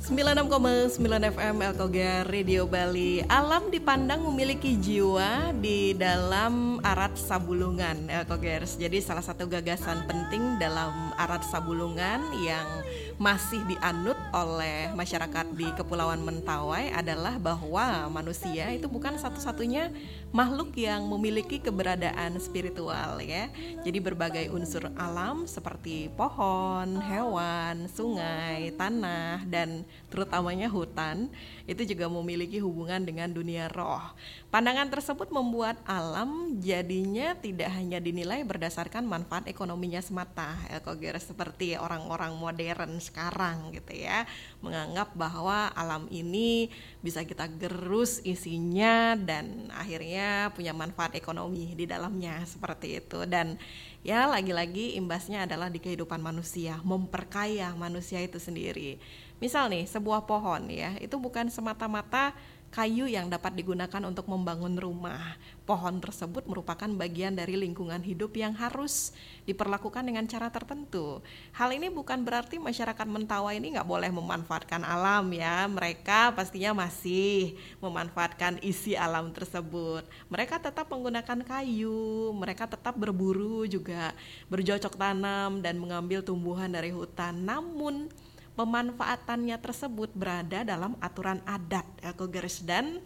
96,9 FM Elkoga Radio Bali. Alam dipandang memiliki jiwa di dalam Arat Sabulungan Elkogers. Jadi salah satu gagasan penting dalam Arat Sabulungan yang masih dianut oleh masyarakat di Kepulauan Mentawai adalah bahwa manusia itu bukan satu-satunya makhluk yang memiliki keberadaan spiritual ya. Jadi berbagai unsur alam seperti pohon, hewan, sungai, tanah, dan terutamanya hutan itu juga memiliki hubungan dengan dunia roh. Pandangan tersebut membuat alam jadinya tidak hanya dinilai berdasarkan manfaat ekonominya semata, Elkogers, seperti orang-orang modern sekarang gitu ya, menganggap bahwa alam ini bisa kita gerus isinya dan akhirnya punya manfaat ekonomi di dalamnya seperti itu. Dan ya lagi-lagi imbasnya adalah di kehidupan manusia, memperkaya manusia itu sendiri. Misal nih sebuah pohon ya, itu bukan semata-mata kayu yang dapat digunakan untuk membangun rumah. Pohon tersebut merupakan bagian dari lingkungan hidup yang harus diperlakukan dengan cara tertentu. Hal ini bukan berarti masyarakat Mentawai ini nggak boleh memanfaatkan alam ya. Mereka pastinya masih memanfaatkan isi alam tersebut. Mereka tetap menggunakan kayu, mereka tetap berburu juga, bercocok tanam dan mengambil tumbuhan dari hutan. Namun pemanfaatannya tersebut berada dalam aturan adat Elkogers, dan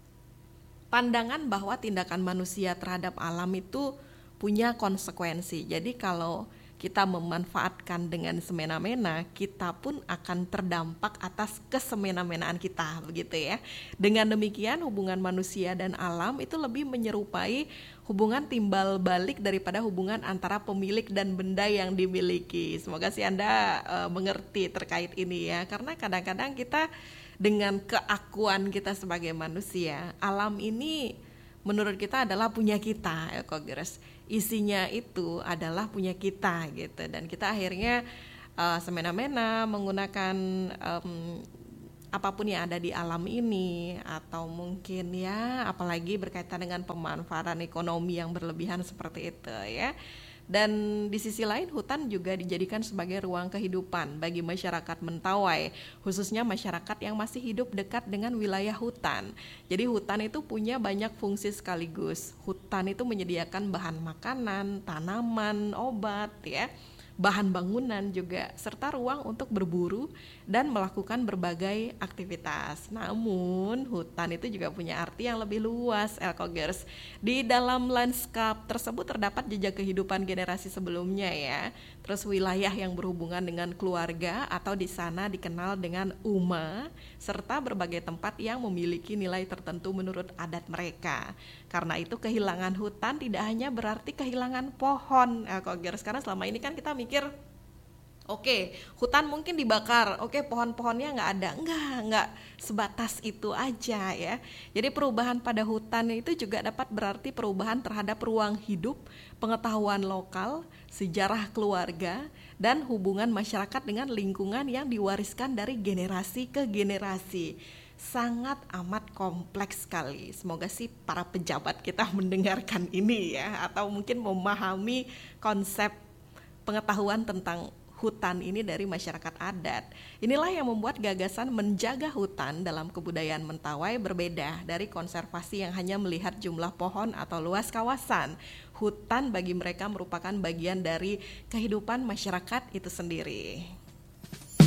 pandangan bahwa tindakan manusia terhadap alam itu punya konsekuensi. Jadi kalau kita memanfaatkan dengan semena-mena, kita pun akan terdampak atas kesemena-menaan kita, begitu ya. Dengan demikian hubungan manusia dan alam itu lebih menyerupai hubungan timbal balik daripada hubungan antara pemilik dan benda yang dimiliki. Semoga sih Anda mengerti terkait ini ya, karena kadang-kadang kita dengan keakuan kita sebagai manusia, alam ini menurut kita adalah punya kita, Elkogers. Isinya itu adalah punya kita gitu, dan kita akhirnya semena-mena menggunakan apapun yang ada di alam ini, atau mungkin ya apalagi berkaitan dengan pemanfaatan ekonomi yang berlebihan seperti itu ya. Dan di sisi lain hutan juga dijadikan sebagai ruang kehidupan bagi masyarakat Mentawai, khususnya masyarakat yang masih hidup dekat dengan wilayah hutan. Jadi hutan itu punya banyak fungsi sekaligus. Hutan itu menyediakan bahan makanan, tanaman, obat ya, bahan bangunan juga, serta ruang untuk berburu dan melakukan berbagai aktivitas. Namun hutan itu juga punya arti yang lebih luas, Elkogers. Di dalam lanskap tersebut terdapat jejak kehidupan generasi sebelumnya ya. Terus wilayah yang berhubungan dengan keluarga atau di sana dikenal dengan uma, serta berbagai tempat yang memiliki nilai tertentu menurut adat mereka. Karena itu kehilangan hutan tidak hanya berarti kehilangan pohon, Elkogers. Karena selama ini kan kita mikir, oke, hutan mungkin dibakar, oke, pohon-pohonnya nggak ada. Nggak sebatas itu aja ya. Jadi perubahan pada hutan itu juga dapat berarti perubahan terhadap ruang hidup, pengetahuan lokal, sejarah keluarga, dan hubungan masyarakat dengan lingkungan yang diwariskan dari generasi ke generasi. Sangat amat kompleks sekali. Semoga sih para pejabat kita mendengarkan ini ya, atau mungkin memahami konsep pengetahuan tentang hutan ini dari masyarakat adat. Inilah yang membuat gagasan menjaga hutan dalam kebudayaan Mentawai berbeda dari konservasi yang hanya melihat jumlah pohon atau luas kawasan. Hutan bagi mereka merupakan bagian dari kehidupan masyarakat itu sendiri.